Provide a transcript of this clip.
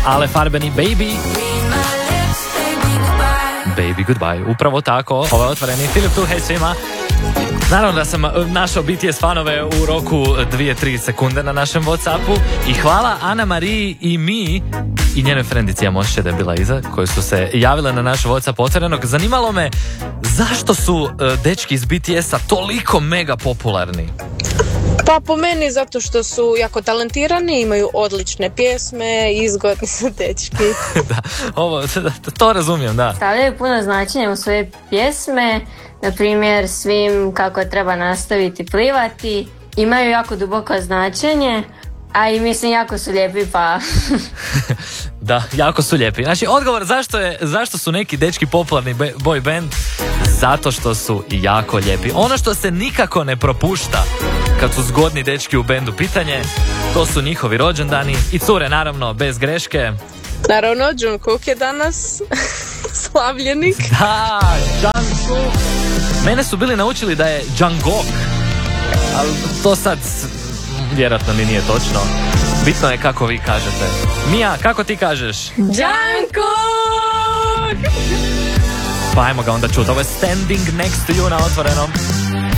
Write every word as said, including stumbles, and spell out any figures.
Ale Farbeni Baby. Baby Goodbye, upravo tako, ovo je otvoreni Filip tu, hej svima. Naravno da sam našao B T S fanove u roku dvije tri sekunde na našem Whatsappu i hvala Ana Mariji i mi i njenoj frendici, ja mošće da je bila iza, koji su se javile na naš Whatsapp otvorenog. Zanimalo me zašto su uh, dečki iz B T S-a toliko mega popularni? Pa po meni zato što su jako talentirani, imaju odlične pjesme, izgodni su dečki. Da, ovo, to razumijem, da. Stavljaju puno značenja u svoje pjesme, na primjer svim kako treba nastaviti plivati, imaju jako duboko značenje, a i mislim jako su lijepi pa... Da, jako su lijepi. Znači, odgovor zašto, je, zašto su neki dečki popularni boy band? Zato što su jako lijepi. Ono što se nikako ne propušta kad su zgodni dečki u bendu pitanje, to su njihovi rođendani i cure, naravno, bez greške. Naravno, Jungkook je danas slavljenik. Da, Jungkook. Mene su bili naučili da je Jungkook, ali to sad vjerojatno ni nije točno. Bitno je kako vi kažete. Mija, kako ti kažeš? Jungkook! Pa ajmo ga onda čuti. Ovo je Standing Next to You na otvorenom.